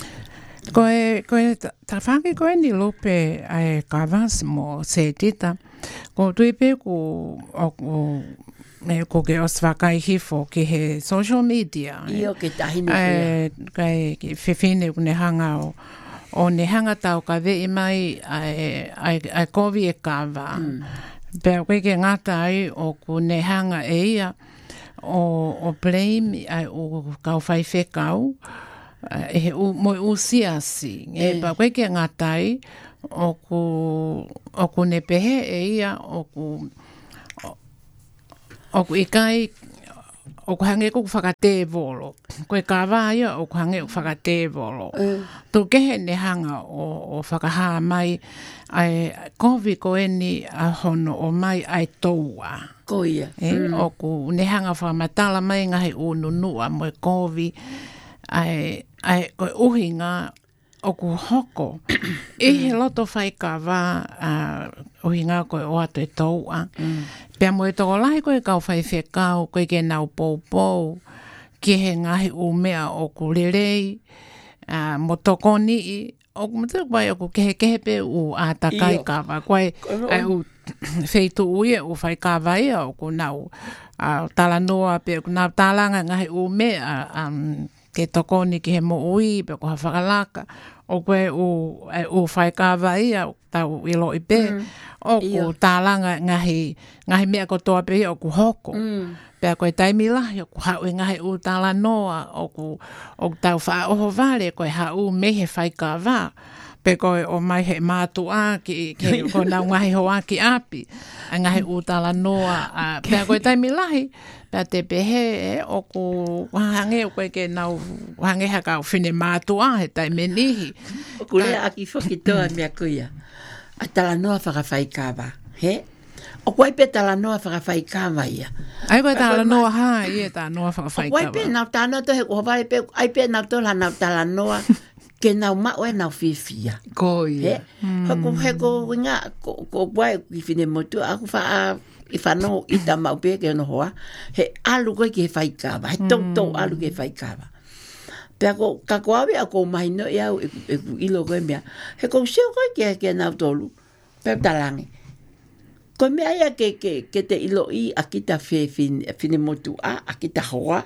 Koe, koe, ta whangi koe ni lope ai kawans mo se tita, ko tui pe ko, o, o, me ko ke os wakai hifo ki he social media. Io ke tahini kia. Kai ki whiwhine kune hanga o, o ne hanga tau ka vei mai ai, ai, ai kovi e kawa. Mm. Pea koe ke ngata ai o ku ne hanga e ia o, o blame ai o kau whai whekau e he u, moi usiasi. E eh. pa koe ke ngata ai o ku, o ku ne pehe e ia o ku o, o ku ikai o ku hange ku whakate volo. Koe kawa ia o ku hange ku whakate volo. Mm. Tu kehe ne hanga o, o whakaha mai ai kovi ko eni a hono o mai ai toua. Ko ia. E, mm. O ku ne hanga whamatala mai ngahi ununua mo e kovi ai, ai koe uhinga o ku hoko. E he loto whai kawa uh, uhinga koe o atu e toua. Mm. Pea mo e toko lahi koe kau whai whekau, koe ke nau pou pou, ki he ngahi u mea o ku lerei, uh, mo toko ni, o ku matu koe o ku kehe kehe pe u ātakai kawa, koe ai u wheitu ui e u whai kawa ia o ku nau uh, talanoa pe o ku nau talanga ngahi u mea, um, ke toko ni ki he mo ui, pe ko ha whakalaka, o koe u, e, u whai kawa ia, tau ilo i pe, mm. o ku Iyo. Tālanga ngahi, ngahi mea ko toa pe o ku hoko. Mm. Pea koe taimi lahi, o ku hau e ngahi u tāla noa, o ku, o ku tau wha oho vare, koe hau me he whai kawa, pe koe o mai he mātua ki ke ko na ngahi hoa ki api a ngahi utala noa a pe koe taimi lahi pe te pehe e o ku hange o koe ke nau hange haka o whine mātua he taimi nihi o kule aki whaki toa mea kuia a tala noa whakawhaikawa he o koe pe tala noa whakawhaikawa ia ai koe tala noa ha ia ta noa whakawhaikawa o koe pe nau tāna to he kuhawai pe ai pe nau tola nau tala noa ke nau mao e nau whiwhia. Ko ia. Hako heko winga, ko wai ki whine motu, aku wha i whanau i ta mau pe ke ono hoa, he alu koe ki he whaikawa, he tau tau alu ki he whaikawa. Pea ko, ka koawe a ko mahino i au, e ku ilo koe mea, he ko seo koe ki ke nau tolu, pea talangi. Koe mea ia ke, ke, ke te ilo i a kita whine motu a, a kita hoa,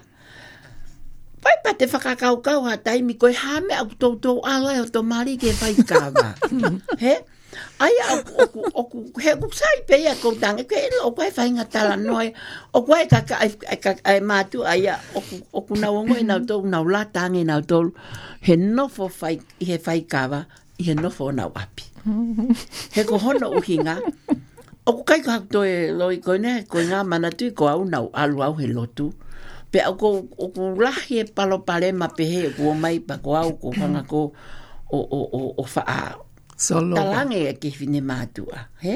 pai pa te whakakaukau ha taimi koe hame au tau tau alo e o to mari ke whaikawa. He? Aia oku, oku, he ku sai pe ia kou tangi, ke ilo o koe whainga tala noi, o koe kaka ai mātu aia, oku, oku nau ongo i nau tau, nau la tangi nau tolu, he nofo whai, i he whaikawa, i he nofo nau api. He ko hono uhinga, oku kai kahak toe loi koe ne, koe ngā manatui ko au nau alu au he lotu, pe au ko o ko lahi e palo pale ma pehe ko mai pa ko au ko kanga ko o o o o fa solo talange e ke fine matua he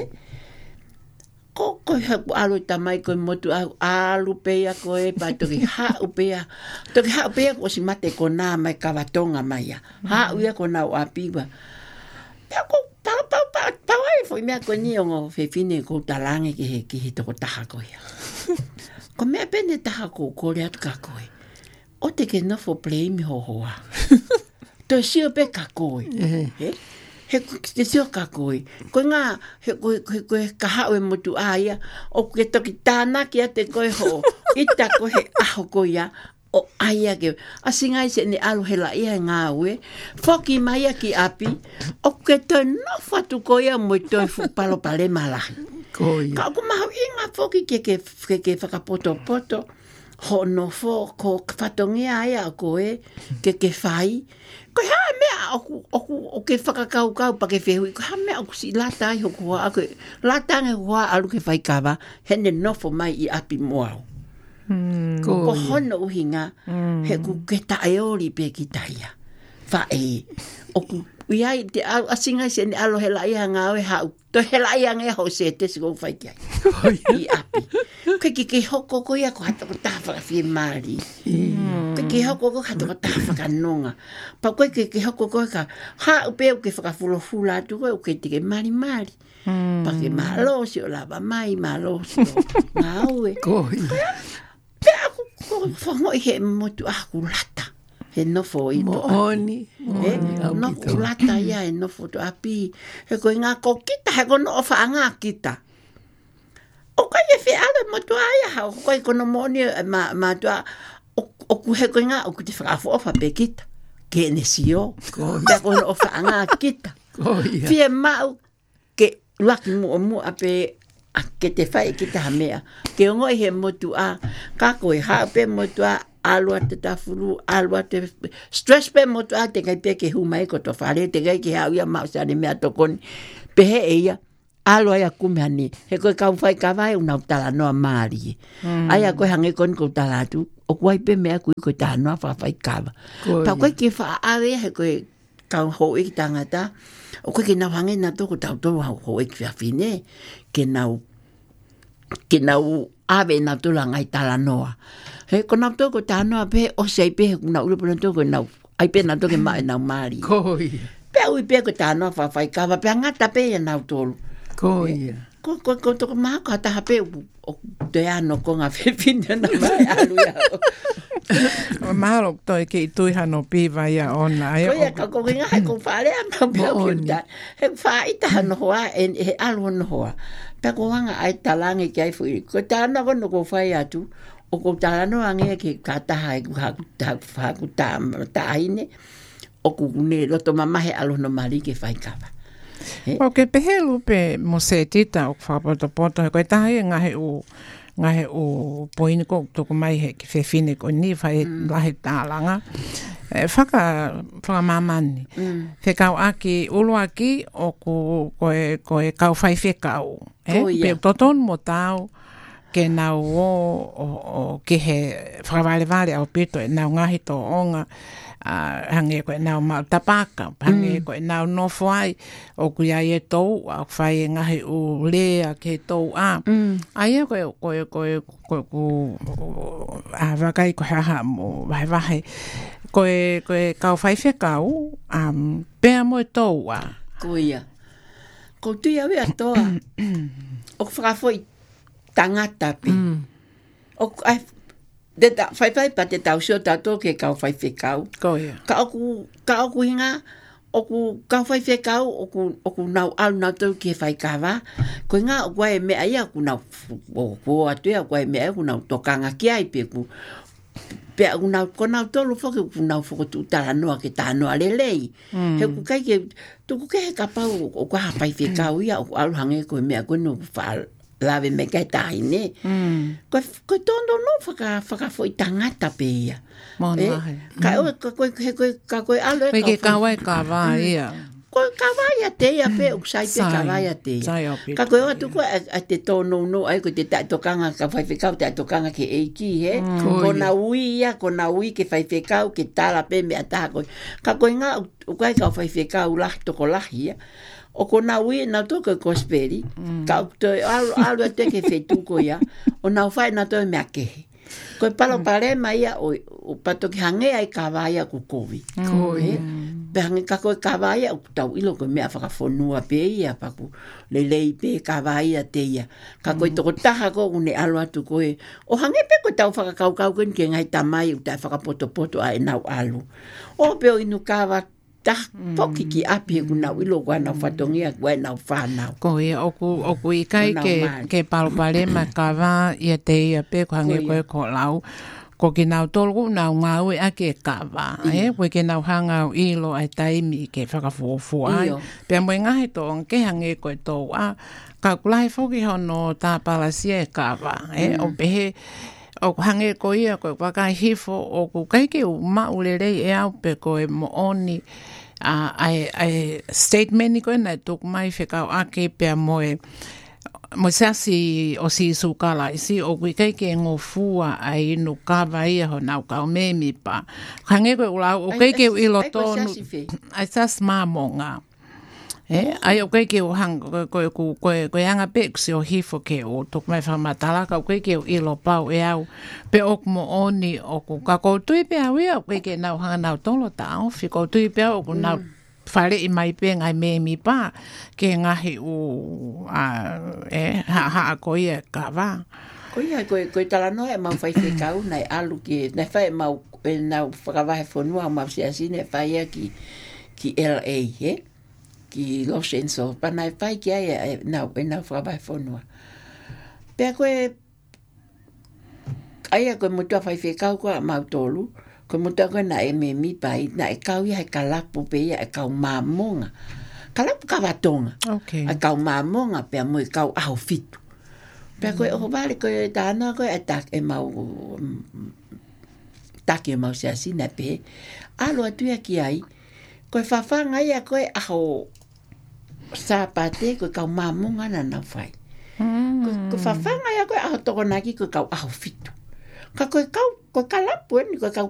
ko ko ha alu tamai ko motu alu pe ya ko e pa to ki ha u pe ya to ki ha u pe ko si mate ko na mai kavatonga mai ya ha u ya ko na o apiwa pe ko pa pa pa pa ai foi me ko ni o fe fine ko talange ki ki to ko taha ko ya ko mea pene taha ko kore atu ka koe. O te ke nofo play mi ho hoa. To sio pe ka koe. He? He te sio ka koe. Ko ngā, he koe, he koe ka hao e motu aia, o ke toki tāna ki a te koe ho, ita koe he aho koe ia, o aia ke. Asingai se ne alu he la ia ngā ue, foki mai a ki api, o ke to nofo atu koe a mo toi fu palo pale malahi. Ka aku mahu inga foki ke ke ke ke whakapoto poto ho no fo ko whatongia ai a koe ke ke whai ko ha mea oku oku o ke whakakau kau pa ke whehui ko ha mea oku si lata ai hoku hoa ako lata nge hoa alu ke whaikawa hene nofo mai i api moau mm. ko hono uhinga mm. he ku ke taeori pe ki taia whae oku Iai te asinga se ni alo hela ia ngā oe hau. To hela ia ngā hau se te siko whai kia. I api. Koe ki ke hoko ko ia ko hata ko tāwhaka whie maari. Koe ki hoko ko hata ko tāwhaka nonga. Pa koe ki ke hoko ko ka hau peo ke whakafulo fula atu koe o ke te ke maari maari. Pa ke malo si o lava mai, malo si o ngā oe. Koe. Pea aku ko whangoi he motu aku lata. He nofo i to Mooni. He nofo lata ia he nofo to api. He koe ngā ko kita, he kono o wha ngā kita. O kai e whi ale motu aia hao, koe kono moni ma, ma tua, o ku he koe ngā, o ku te whakafo ofa pe kita. Ke ne sio. Pea kono o wha ngā kita. Fie mau ke laki mu o mu ape a ke te whai kita ha mea. Ke ngoi he motu a, ka koe hao pe motu a, alua te tafuru, alua te stress pe motu a te kai pe ke humai ko to whare, te kai ke hau ia mausane mea tokoni. Pehe e ia, alua ia kumehani, he koe kau whai kawai unau tala noa maari. Mm. Aia koe hange koni ko tala atu, o kuai pe mea kui koe tala noa whai kawa. Pa koe ke wha awe he koe kau ho i tangata, o koe ke nau hange na toko tau tau ho i ki whine, ke nau, ke nau awe na tula ngai tala noa. He ko nau toko tānoa pe o sei pe ko nau lupo toko nau ai pe nau toke mai nau mari. Koi. Pe ui pe ko tānoa whawhai kawa pe ngata pe e nau tolu. Koi. Ko ko ko toko maa ko hata hape o te ano ko ngā whiwhina na mai alu ia. O mahalo toi ke i tui hano piwa ia ona. Ko ia ka ko inga he ko whare a kau pe o ki uta. He whaita hano hoa e he alu hano hoa. Pe ko wanga ai talangi ki ai fui. Ko tānoa ko no ko whai atu. O ko tāno ange ke kataha e haku tāine, o ku ne roto mamahe alo no mari ke whaikawa. O ke pehe lupe mo se tita o whapoto poto, koe tahi ngahe o ngahe o poini ko toko mai he ki whewhine ko ni whai lahi tālanga. e whaka, whakamamani. Mm. Whekau aki, ulu aki, o ku, koe, koe kau whai whekau. Ko ia. Pe toton mo tau, ke nau o, o, o ke he whakawale vale au pito, e nau ngahi tō onga, Uh, hange koe nau mau tapaka, hange mm. koe nau nofo ai, o kuia e tau, au whai e ngahi u lea ke tau a. Mm. Aia koe, koe, koe, koe, koe, a wakai koe haha mo, wahe wahe, koe, koe kau whai whekau, um, pēr mo e tau a. Ko ia. Ko tui au e atoa, o whakafoi tangata pe. Mm. O ai, de ta fai fai pa te tau sio tato ke kau fai whekau. Ko ia. Ka oku, ka oku hinga, oku kau fai whekau, oku, oku nau alu nau tau ke whai kawa. Ko inga oku ai mea ia, oku nau, oku atu ia, oku ai mea oku nau tokanga ki ai pe ku. Pe oku nau, ko nau tolu whoke, oku nau whokotu utara noa ke tā noa lelei. Mm. He oku kai ke, tuku ke he kapau, oku ha fai whekau ia, oku alu hange koe mea koe no whaal. Lawe me kai tahi ne. Mm. Koe, koe tondo no whaka, whaka fwoi tangata pe ia. Mona eh? hai. Ka oe, ka koe, he koe, ka koe alo e Koe ke kawa e kawa ia. Koe kawa ia te ia pe, uksai pe kawa ia te ia. Sai au pito. Ka koe oa tuku a te tono no, ai koe te tai tokanga, ka whai whekau te tokanga ke eiki, he. Mm. Ko na ui ia, ko na ui ke whai whekau, ke tala pe mea taha koe. Ka koe ngā, ukai ka whai whekau lahi toko lahi ia. O ko na ui na toka kosperi, mm. ka to alu alu te ke fetu ko ya, o na fai na to me ake. Ko palo pare mai ya o o pato ki hange ai ka vai ku kovi. Ko e. Be hange ka ko ka vai o tau ilo ko me afaka fonua pe ia pa ku le le pe ka vai te ia. Ka ko to taha ko une alu atu ko e. O hange pe ko tau faka kau kau ken ke ngai tamai u ta faka poto poto ai na alu. O pe o inu ka va ta poki ki api ku na wilo kwa na fatongia kwa na whanau. Ko ia, oku, oku i kai ke, ke palopale ma kawa ia te ia pe ko hange koe ko lau. Ko ki nau tolu nau ngau e ake kawa. E, koe ke nau hangau ilo ai taimi ke whakafuofu ai. Pea moe ngahi tō ke hange koe tō a. Ka kulai whoki hono tā palasia e kawa. E, o pehe o hange ko ia ko wakai hifo o ku kaike u maulere e au pe ko e mo oni a ai ai statement ni ko na tok mai feka ake pe moe mo sasi o si sukala si o ku kaike ngo fua ai no kava ia ho na ka me mi pa hange ko ula o kaike i lo to ai sas mamonga. Eh, ai o koe ke o hang, koe koe koe koe koe anga pe si o hifo ke o tok mai whamatala, ka koe ke o ilo pau e au, pe ok mo oni o ku, ka kou tui pe au ia, koe ke nau hanga nau tolo ta ofi, kou tui pe au o ku nau whare i mai pe ngai me mi pa, ke ngahi u, a, e, ha ha a koe e ka wā. Koe ia, koe, koe talanoa e mau whai whekau, nei alu ki, nei whai mau, e nau whakawahe whanua, mau si asine, whai ia ki, ki L A, he? Ki Los Angeles, pa nai whai ki ai, nau, e nau whakawahe whanua. Pea koe, aia koe mutua whai whekau koe mau tolu, koe mutua koe na e me mi pai, na e kau ia e kalapu pe ia, e kau mamonga. Kalapu kawatonga. Okay. E kau mamonga, pea mo e kau aho fitu. Pea koe, o vale koe tāna koe, e tak e mau, taki e mau se asina pe, alo atuia ki ai, koe whawhanga ia koe aho sāpate, koe kau mamonga na nau whai. Mm. Koe whawhanga ia koe aho tokonaki, koe kau aho fitu. Ka koe kau, koe kalapu, koe kau